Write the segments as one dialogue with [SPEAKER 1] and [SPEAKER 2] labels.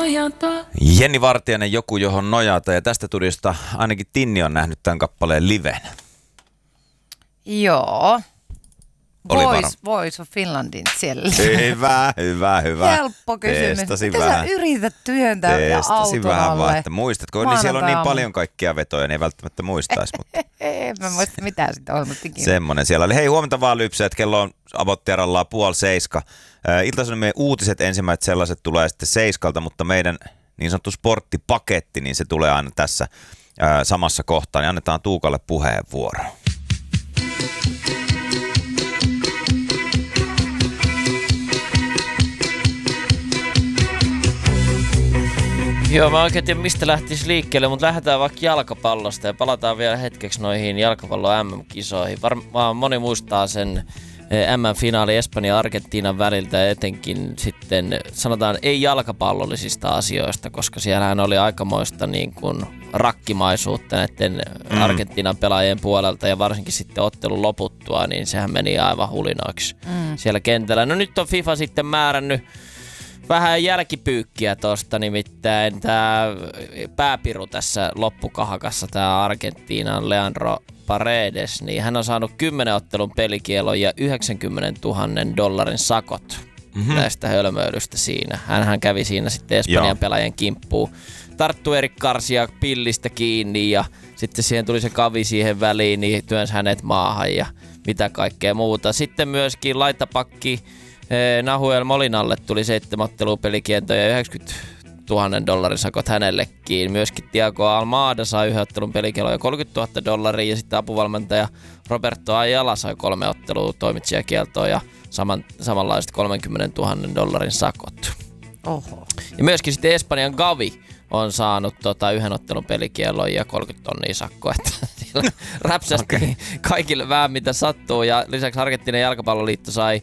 [SPEAKER 1] nojata.
[SPEAKER 2] Jenni Vartiainen, Joku johon nojata, ja tästä tudiosta ainakin Tinni on nähnyt tämän kappaleen liven.
[SPEAKER 3] Joo. Voice of Finlandin siellä.
[SPEAKER 2] Hyvä.
[SPEAKER 3] Helppo kysymys.
[SPEAKER 2] Testasi
[SPEAKER 3] Mitä
[SPEAKER 2] vähän.
[SPEAKER 3] sä yrität työntää
[SPEAKER 2] Testasi vähän vaan,
[SPEAKER 3] autoalle?
[SPEAKER 2] että muistatko? Niin siellä on niin paljon kaikkia vetoja, niin ei välttämättä muistaisi. Mutta
[SPEAKER 3] En mä muista mitään sitä ohjelmastikin.
[SPEAKER 2] semmoinen siellä oli. Hei, huomenta vaan Lypsäjät, kello on avoittiarallaan 6:30. Ilta-Sanomien uutiset, ensimmäiset sellaiset tulee sitten 7:00, mutta meidän niin sanottu sporttipaketti, niin se tulee aina tässä samassa kohtaa. Niin annetaan Tuukalle puheenvuoro.
[SPEAKER 4] Joo, mä oikein tiedä mistä lähtisi liikkeelle, mutta lähdetään vaikka jalkapallosta ja palataan vielä hetkeksi noihin jalkapallon MM-kisoihin. Varmaan moni muistaa sen MM-finaali Espanjan ja Argentiinan väliltä ja etenkin sitten sanotaan ei jalkapallollisista asioista, koska siellähän oli aikamoista niin kuin rakkimaisuutta näiden Argentiinan pelaajien puolelta ja varsinkin sitten ottelun loputtua, niin sehän meni aivan hulinoiksi siellä kentällä. No nyt on FIFA sitten määrännyt vähän jälkipyykkiä tosta, nimittäin tää pääpiru tässä loppukahakassa, tää Argentiinan Leandro Paredes, niin hän on saanut 10 ottelun pelikielon ja $90,000 sakot näistä hölmöilystä siinä. Hänhän kävi siinä sitten Espanjan pelaajien kimppuun. Tarttui Erik Garcia pillistä kiinni ja sitten siihen tuli se kavi siihen väliin, niin työnsi hänet maahan ja mitä kaikkea muuta. Sitten myöskin laitapakki Nahuel Molinalle tuli 7 ottelua pelikielto ja $90,000 sakot hänellekin. Myöskin Thiago Almada sai 1 ottelun pelikielon ja $30,000 ja sitten apuvalmentaja Roberto Ayala sai 3 ottelua toimitsijakieltoa ja samanlaiset $30,000 sakot.
[SPEAKER 3] Oho.
[SPEAKER 4] Ja myöskin sitten Espanjan Gavi on saanut 1 ottelun pelikielon ja 30 000 sakkoa, että siellä räpsästi kaikille vähän mitä sattuu. Ja lisäksi Argentiinan jalkapalloliitto sai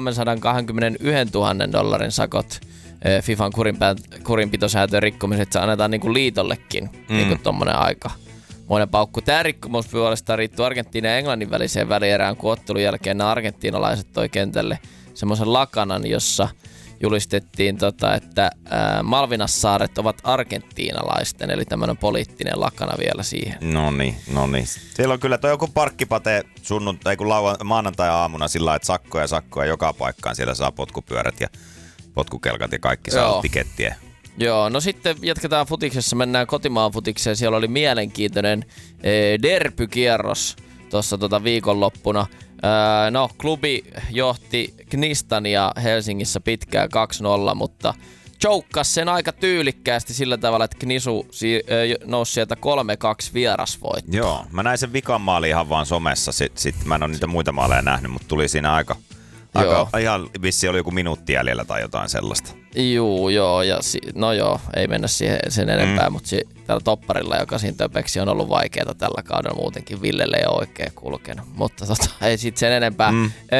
[SPEAKER 4] $321,000 sakot FIFAn kurinpitosäätöjen rikkomiset. Se annetaan niin kuin liitollekin niin kuin tommonen aika monen paukku. Tämä rikkomus puolestaan riittyy Argentiinan ja Englannin väliseen välierään, kun ottelun jälkeen nämä argentiinalaiset toi kentälle semmoisen lakanan, jossa julistettiin, että Malvinassaaret ovat argentiinalaisten, eli tämmöinen poliittinen lakana vielä siihen.
[SPEAKER 2] No niin. Siellä on kyllä toi joku parkkipate maanantai-aamuna sillä että sakkoja joka paikkaan. Siellä saa potkupyörät ja potkukelkat ja kaikki saa tikettiä.
[SPEAKER 4] Joo, no sitten jatketaan futiksessa, mennään kotimaan futikseen. Siellä oli mielenkiintoinen derpykierros tuossa viikonloppuna. No, klubi johti Knistania Helsingissä pitkään 2-0, mutta choukkasi sen aika tyylikkäästi sillä tavalla, että Knisu nousi sieltä 3-2 vierasvoittoon.
[SPEAKER 2] Joo, mä näin sen vikan maalin ihan vaan somessa. Sitten mä en ole niitä muita maaleja nähnyt, mutta tuli siinä aika ihan vissi oli joku minuutti jäljellä tai jotain sellaista.
[SPEAKER 4] Joo, ja ei mennä siihen sen enempää, mutta täällä topparilla, joka siinä töpeksi, on ollut vaikeaa tällä kaudella muutenkin. Villelle ei ole oikein kulkenut, mutta ei sit sen enempää.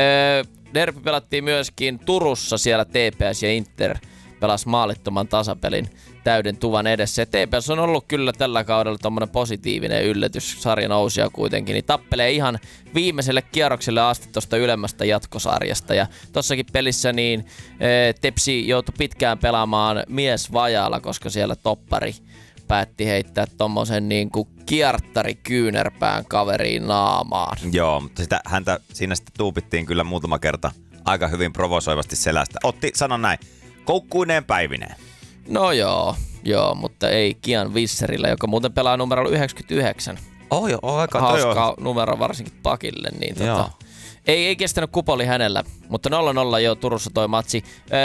[SPEAKER 4] Derby pelattiin myöskin Turussa, siellä TPS ja Inter pelasi maalittoman tasapelin täyden tuvan edessä. Ja TPS on ollut kyllä tällä kaudella tommonen positiivinen yllätys, sarjan nousia kuitenkin, niin tappelee ihan viimeiselle kierrokselle asti tuosta ylemmästä jatkosarjasta. Ja tossakin pelissä niin Tepsi joutui pitkään pelaamaan miesvajaalla, koska siellä toppari päätti heittää tommosen niinku kierttarikyynärpään kaveriin naamaan.
[SPEAKER 2] Joo, mutta häntä siinä sitten tuupittiin kyllä muutama kerta aika hyvin provosoivasti selästä. Otti, sanon näin, koukkuineen päivineen. No
[SPEAKER 4] joo, mutta ei Kian Visserillä, joka muuten pelaa numerolla 99.
[SPEAKER 2] Aika
[SPEAKER 4] hauska numero varsinkin pakille, niin ei kestänyt kupoli hänellä, mutta 0-0 jo Turussa toi matsi.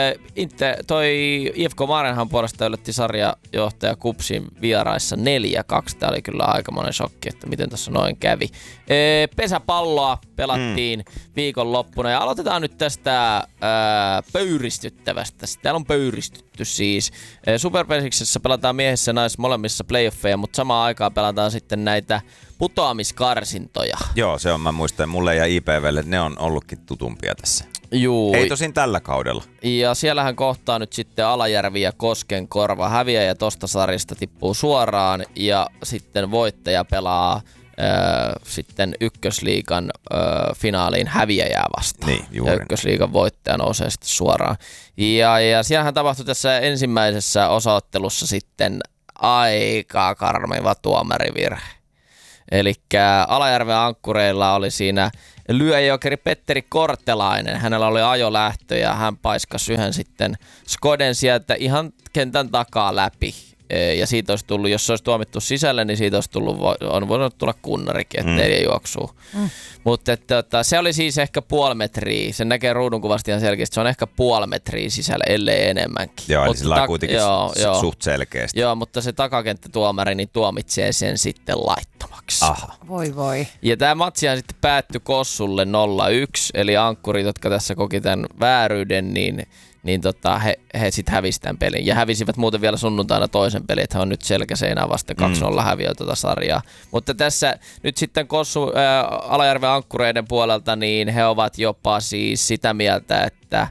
[SPEAKER 4] Toi IFK Maarenhan puolesta yllätti sarjajohtaja Kupsin vieraissa 4-2. Tää oli kyllä aikamoinen shokki, että miten tässä noin kävi. Pesäpalloa pelattiin viikonloppuna ja aloitetaan nyt tästä pöyristyttävästä. Täällä on pöyristytty siis. Superpesiksessä pelataan miehessä ja naisessa molemmissa playoffeja, mutta samaan aikaan pelataan sitten näitä putoamiskarsintoja. Joo,
[SPEAKER 2] se on, mä muistan, mulle ja IPVlle ne on ollutkin tutumpia tässä.
[SPEAKER 4] Juu.
[SPEAKER 2] Ei tosin tällä kaudella.
[SPEAKER 4] Ja siellähän kohtaa nyt sitten Alajärvi ja Koskenkorva. Häviäjä tosta sarjasta tippuu suoraan ja sitten voittaja pelaa sitten ykkösliigan finaaliin häviäjää vastaan.
[SPEAKER 2] Niin, juuri.
[SPEAKER 4] Ja ykkösliigan voittaja nousee sitten suoraan. Ja siellähän tapahtui tässä ensimmäisessä osaottelussa sitten aika karmiva tuomarivirhe. Elikkä Alajärven ankkureilla oli siinä lyöjokeri Petteri Kortelainen. Hänellä oli ajolähtö ja hän paiskasi yhden sitten Skoden sieltä ihan kentän takaa läpi. Ja siitä olisi tullut, jos se olisi tuomittu sisälle, niin siitä olisi tullut, on voinut tulla kunnarikin, ettei juoksuu. Mutta se oli siis ehkä puoli metriä. Sen näkee ruudunkuvasta ihan selkeästi. Se on ehkä puoli metriä sisällä, ellei enemmänkin.
[SPEAKER 2] Joo, eli sillä on kuitenkin suht selkeästi.
[SPEAKER 4] Joo, mutta se takakenttätuomari niin tuomitsee sen sitten laittomaksi.
[SPEAKER 2] Aha.
[SPEAKER 3] Voi.
[SPEAKER 4] Ja tämä matsihan sitten päättyi Kossulle 0-1, eli ankkurit, jotka tässä koki tämän vääryyden, niin he sitten hävisivät tämän pelin. Ja hävisivät muuten vielä sunnuntaina toisen pelin, että he on nyt selkäseinää vasta 2-0 häviöä tuota sarjaa. Mutta tässä nyt sitten Alajärven ankkureiden puolelta, niin he ovat jopa siis sitä mieltä,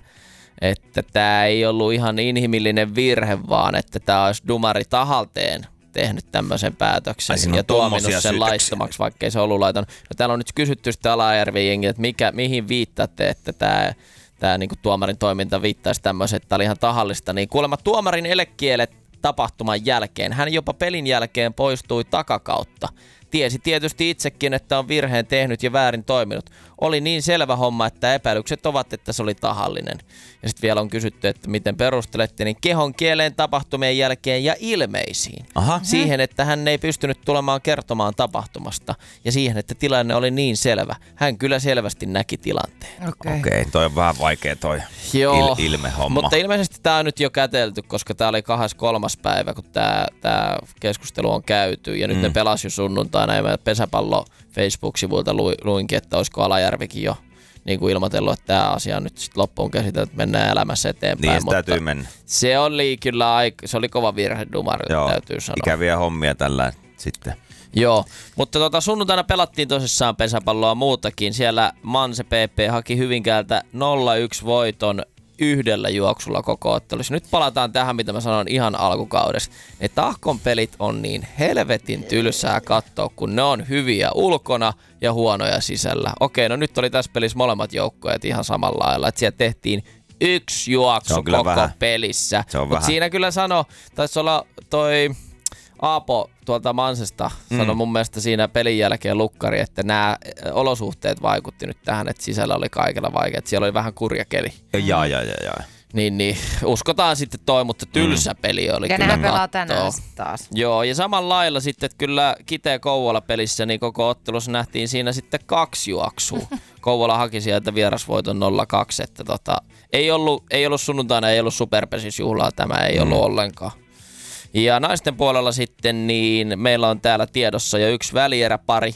[SPEAKER 4] että tämä ei ollut ihan inhimillinen virhe, vaan että tämä olisi dumari tahalteen tehnyt tämmöisen päätöksen ja tuominut sen laittomaksi, vaikka ei se ollut laiton. No, täällä on nyt kysytty sitten Alajärven jengi, että mihin viittaatte, että tämä niinku tuomarin toiminta viittaisi tämmöisen, että tämä oli ihan tahallista, niin kuulemma tuomarin elekielet tapahtuman jälkeen. Hän jopa pelin jälkeen poistui takakautta. Tiesi tietysti itsekin, että on virheen tehnyt ja väärin toiminut. Oli niin selvä homma, että epäilykset ovat, että se oli tahallinen. Ja sitten vielä on kysytty, että miten perustelette, niin kehon kieleen tapahtumien jälkeen ja ilmeisiin.
[SPEAKER 2] Aha.
[SPEAKER 4] Siihen, että hän ei pystynyt tulemaan kertomaan tapahtumasta ja siihen, että tilanne oli niin selvä. Hän kyllä selvästi näki tilanteen.
[SPEAKER 2] Okei, toi on vähän vaikea toi ilmehomma.
[SPEAKER 4] Mutta ilmeisesti tämä on nyt jo kätelty, koska tämä oli 23. päivä, kun tämä keskustelu on käyty. Ja nyt ne pelasi jo sunnuntaina ja pesäpallo Facebook-sivuilta luinkin, että olisiko Alajärvikin jo niin kuin ilmoitellut, että tämä asia on nyt sit loppuun käsitelty, että mennään elämässä eteenpäin.
[SPEAKER 2] Niin, täytyy mennä.
[SPEAKER 4] Se oli kyllä se oli kova virhe dumarille, täytyy sanoa.
[SPEAKER 2] Ikäviä hommia tällä sitten.
[SPEAKER 4] Joo, mutta sunnuntaina pelattiin tosissaan pesäpalloa muutakin. Siellä Manse PP haki Hyvinkäältä 0-1 voiton yhdellä juoksulla koko ottelussa. Nyt palataan tähän, mitä mä sanoin ihan alkukaudessa. Ne Tahkon pelit on niin helvetin tylsää katsoa, kun ne on hyviä ulkona ja huonoja sisällä. Okei, no nyt oli tässä pelissä molemmat joukkueet ihan samalla lailla, että siellä tehtiin yksi juoksu koko vähän pelissä. Mutta siinä kyllä taisi olla toi Aapo tuolta Mansesta sanoi mun mielestä siinä pelin jälkeen lukkari, että nämä olosuhteet vaikutti nyt tähän, että sisällä oli kaikilla vaikea. Siellä oli vähän kurja keli.
[SPEAKER 2] Jaa.
[SPEAKER 4] Niin, uskotaan sitten toi, mutta tylsä peli oli
[SPEAKER 3] ja
[SPEAKER 4] kyllä
[SPEAKER 3] nehän pelaa tänään taas.
[SPEAKER 4] Joo, ja samalla lailla sitten, että kyllä Kiteen Kouvola pelissä, niin koko ottelussa nähtiin siinä sitten 2 juoksua. Kouvola haki sieltä vierasvoiton 0-2, että ei ollut sunnuntaina, ei ollut superpesisjuhlaa, tämä ei ollut ollenkaan. Ja naisten puolella sitten, niin meillä on täällä tiedossa jo yksi välieräpari,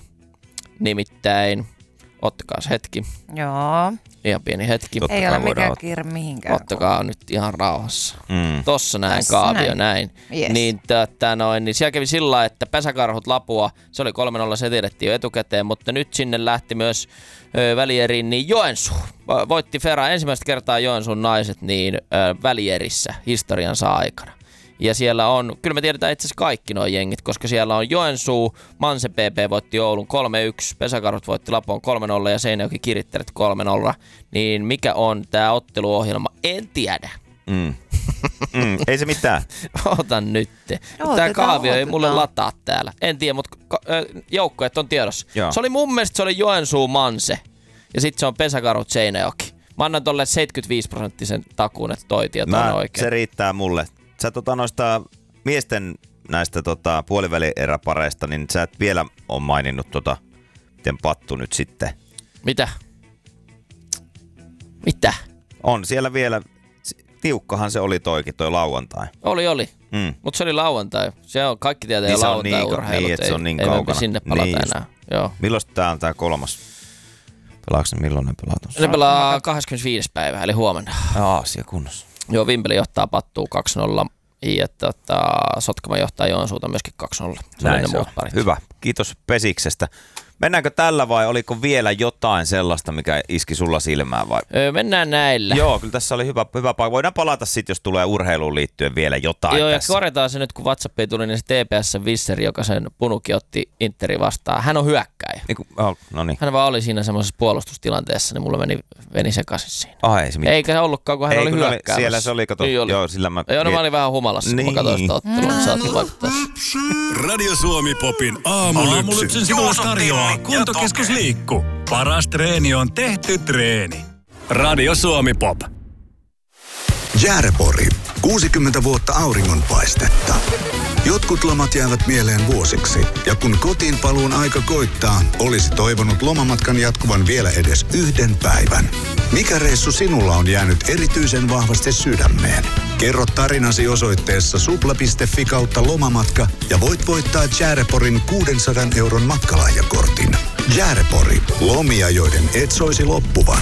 [SPEAKER 4] nimittäin, ottakaas hetki.
[SPEAKER 3] Joo.
[SPEAKER 4] Ihan pieni hetki.
[SPEAKER 3] Ei ole mikään kiire mihinkään.
[SPEAKER 4] Ottakaa nyt ihan rauhassa. Tossa näin kaavio näin.
[SPEAKER 3] Yes.
[SPEAKER 4] Niin, niin siellä kävi sillä lailla, että Pesäkarhut Lapua, se oli 3-0, se tiedettiin jo etukäteen, mutta nyt sinne lähti myös välieriin, niin Joensuu. Voitti Fera ensimmäistä kertaa Joensuun naiset niin välierissä historiansa aikana. Ja siellä on, kyllä me tiedetään itse asiassa kaikki nuo jengit, koska siellä on Joensuu, Manse PP voitti Oulun 3-1, Pesäkarhut voitti Lapuan 3-0 ja Seinäjoki Kirittäret 3-0. Niin mikä on tää otteluohjelma? En tiedä.
[SPEAKER 2] Ei se mitään.
[SPEAKER 4] Otan nyt. Tää kaavio ei mulle lataa täällä. En tiedä, mutta joukkueet on tiedossa. Joo. Se oli mun mielestä Joensuu Manse ja sitten se on Pesäkarhut Seinäjoki. Mä annan tolle 75% takuun, että toi tieto on oikein.
[SPEAKER 2] Se riittää mulle. Sä noista miesten näistä puolivälieräpareista, niin sä et vielä ole maininnut miten Pattu nyt sitten.
[SPEAKER 4] Mitä?
[SPEAKER 2] On siellä vielä, tiukkahan se oli toi lauantai.
[SPEAKER 4] Oli. Mutta se oli lauantai. Se on, kaikki tietää niin lauantai-urheilut.
[SPEAKER 2] Niin, että se on niin kaukana.
[SPEAKER 4] Ei sinne palata niin enää. Joo.
[SPEAKER 2] Milloin tää on tää 3? Pelaako ne, milloin ne pelaa tuossa?
[SPEAKER 4] Ne pelaa 25. päivä, eli huomenna.
[SPEAKER 2] Aasia kunnossa.
[SPEAKER 4] Joo, Vimpeli johtaa Pattua 2-0 ja Sotkama johtaa Joensuuta myöskin 2-0.
[SPEAKER 2] Näin se on. Hyvä. Kiitos Pesiksestä. Mennäänkö tällä vai oliko vielä jotain sellaista, mikä iski sulla silmään vai?
[SPEAKER 4] Mennään näillä.
[SPEAKER 2] Joo, kyllä tässä oli hyvä paikka. Voidaan palata sitten, jos tulee urheiluun liittyen vielä jotain.
[SPEAKER 4] Joo,
[SPEAKER 2] tässä.
[SPEAKER 4] Ja korjataan se nyt, kun WhatsAppiin tuli, niin se TPS-Visseri, joka sen Punuki otti Interi vastaan. Hän on hyökkäjä.
[SPEAKER 2] No niin.
[SPEAKER 4] Hän vaan oli siinä semmoisessa puolustustilanteessa, niin mulla meni sekaisin siinä.
[SPEAKER 2] Ei se mitään.
[SPEAKER 4] Eikä se ollutkaan, kun hän oli hyökkäämässä.
[SPEAKER 2] Siellä se oli, kato.
[SPEAKER 4] Niin oli.
[SPEAKER 2] Joo, sillä mä
[SPEAKER 4] olin vähän humalassa, kun mä katsoin sitä ottelua, niin saatiin vaikuttaa.
[SPEAKER 1] Radio Suomi Popin aamulypsyn sinulle tarjoaa Kuntokeskus Liikku. Paras treeni on tehty treeni. Radio Suomi Pop.
[SPEAKER 5] Jäärepori. 60 vuotta auringonpaistetta. Jotkut lomat jäävät mieleen vuosiksi. Ja kun kotiin paluun aika koittaa, olisi toivonut lomamatkan jatkuvan vielä edes yhden päivän. Mikä reissu sinulla on jäänyt erityisen vahvasti sydämeen? Kerro tarinasi osoitteessa supla.fi/lomamatka ja voit voittaa Jääreporin 600 € matkalahjakortin. Jäärepori. Lomia, joiden et soisi loppuvan.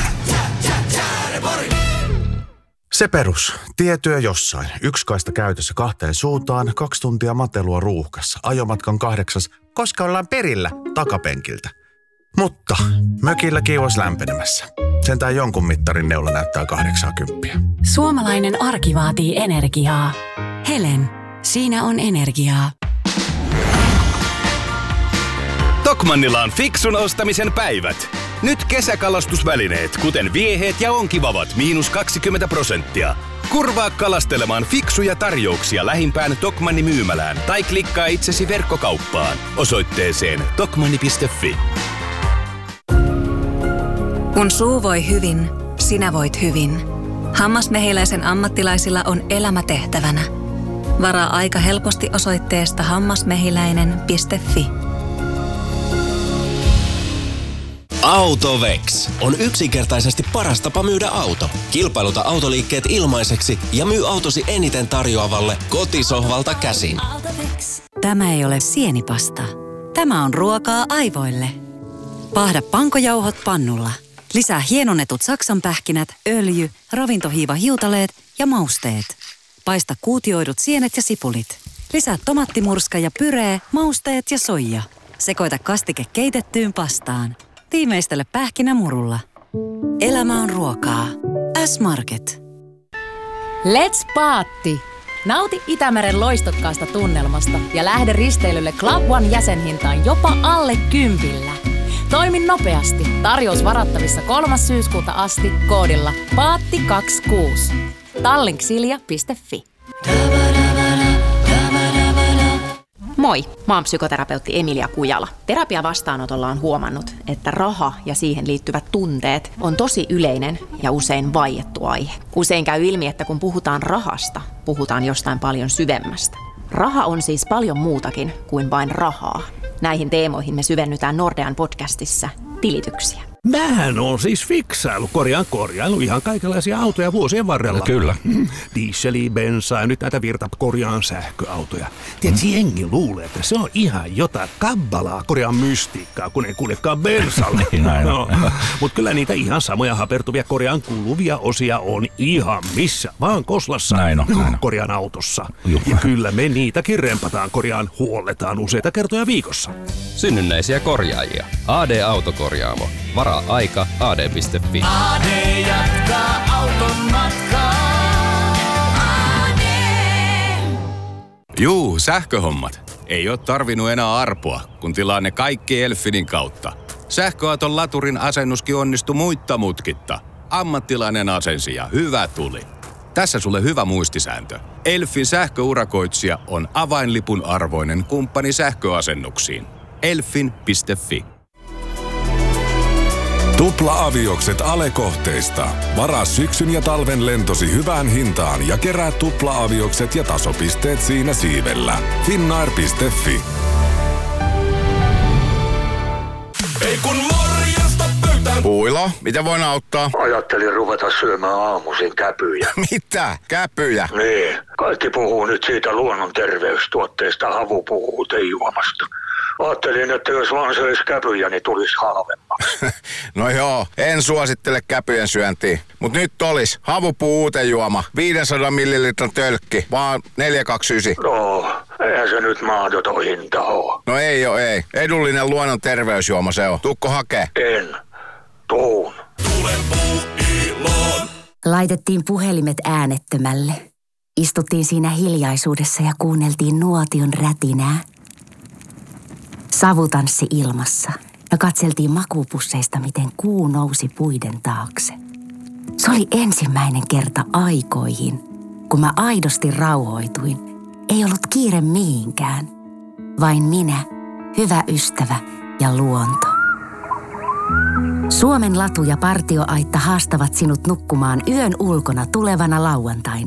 [SPEAKER 6] Se perus. Tietyö jossain. Yksi kaista käytössä 2 suuntaan, 2 tuntia matelua ruuhkassa. Ajomatkan 8, koska ollaan perillä takapenkiltä. Mutta mökillä kiivas lämpenemässä. Sentään jonkun mittarin neula näyttää 80.
[SPEAKER 7] Suomalainen arki vaatii energiaa. Helen, siinä on energiaa.
[SPEAKER 1] Tokmannilla on fiksun ostamisen päivät. Nyt kesäkalastusvälineet, kuten vieheet ja onkivavat, -20%. Kurvaa kalastelemaan fiksuja tarjouksia lähimpään Tokmanni myymälään tai klikkaa itsesi verkkokauppaan osoitteeseen tokmanni.fi.
[SPEAKER 8] Kun suu voi hyvin, sinä voit hyvin. Hammasmehiläisen ammattilaisilla on elämä tehtävänä. Varaa aika helposti osoitteesta hammasmehiläinen.fi.
[SPEAKER 9] Autovex on yksinkertaisesti paras tapa myydä auto. Kilpailuta autoliikkeet ilmaiseksi ja myy autosi eniten tarjoavalle kotisohvalta käsin.
[SPEAKER 7] Tämä ei ole sienipasta. Tämä on ruokaa aivoille. Paahda pankojauhot pannulla. Lisää hienonnetut saksanpähkinät, öljy, ravintohiivahiutaleet ja mausteet. Paista kuutioidut sienet ja sipulit. Lisää tomattimurska ja pyree, mausteet ja soija. Sekoita kastike keitettyyn pastaan. Tiimeistele pähkinämurulla. Elämä on ruokaa. S-Market.
[SPEAKER 10] Let's paatti! Nauti Itämeren loistokkaasta tunnelmasta ja lähde risteilylle Club One -jäsenhintaan jopa alle 10. Toimi nopeasti. Tarjous varattavissa 3. syyskuuta asti koodilla PAATTI26. Tallinksilja.fi.
[SPEAKER 11] Moi, mä oon psykoterapeutti Emilia Kujala. Terapiavastaanotolla on huomannut, että raha ja siihen liittyvät tunteet on tosi yleinen ja usein vaiettu aihe. Usein käy ilmi, että kun puhutaan rahasta, puhutaan jostain paljon syvemmästä. Raha on siis paljon muutakin kuin vain rahaa. Näihin teemoihin me syvennytään Nordean podcastissa Tilityksiä.
[SPEAKER 12] Mähän on siis korjailu ihan kaikenlaisia autoja vuosien varrella.
[SPEAKER 13] Kyllä.
[SPEAKER 12] Dieseliä, bensaa ja nyt näitä korjaan sähköautoja. Tiedätkö, jengi luulee, että se on ihan jotain kabbalaa korjaan mystiikkaa, kun ei kuljekaan bensalla. No, mutta kyllä niitä ihan samoja hapertuvia korjaan kuuluvia osia on ihan missä vaan Koslassa korjaan autossa. Ja kyllä me niitäkin rempataan korjaan, huolletaan useita kertoja viikossa.
[SPEAKER 13] Synnynnäisiä korjaajia. AD-autokorjaamo. Varaa aika ad.fi.
[SPEAKER 1] AD jatkaa auton matkaa. AD. Juu, sähköhommat. Ei oo tarvinnut enää arpoa, kun tilaa ne kaikki Elfinin kautta. Sähköauton laturin asennuskin onnistui muitta mutkitta. Ammattilainen asensi ja hyvä tuli. Tässä sulle hyvä muistisääntö. Elfin sähköurakoitsija on avainlipun arvoinen kumppani sähköasennuksiin. Elfin.fi.
[SPEAKER 14] Tupla-aviokset Ale-kohteista. Varaa syksyn ja talven lentosi hyvään hintaan ja kerää tupla-aviokset ja tasopisteet siinä siivellä. Finnair.fi.
[SPEAKER 1] Ei kun morjesta pöytään.
[SPEAKER 15] Puilo, mitä voin auttaa?
[SPEAKER 16] Ajattelin ruveta syömään aamuisin käpyjä.
[SPEAKER 15] Mitä? Käpyjä?
[SPEAKER 16] Niin. Kaikki puhuu nyt siitä luonnon terveystuotteesta havupuutejuomasta. Ajattelin, että jos vaan söis käpyjä, niin tulisi halvemmaksi.
[SPEAKER 15] No joo, en suosittele käpyjen syöntiä. Mut nyt olis havupuu-uutejuoma, 500 millilitran tölkki, vaan 4,29.
[SPEAKER 16] No, Eihän se nyt mahdoton hinta ole.
[SPEAKER 15] No ei oo, ei. Edullinen luonnon terveysjuoma se on. Tuukko hakee?
[SPEAKER 16] En. Tuun.
[SPEAKER 17] Laitettiin puhelimet äänettömälle. Istuttiin siinä hiljaisuudessa ja kuunneltiin nuotion rätinää. Savu tanssi ilmassa ja katseltiin makuupusseista, miten kuu nousi puiden taakse. Se oli ensimmäinen kerta aikoihin, kun mä aidosti rauhoituin. Ei ollut kiire mihinkään. Vain minä, hyvä ystävä ja luonto. Suomen latu ja partioaitta haastavat sinut nukkumaan yön ulkona tulevana lauantaina.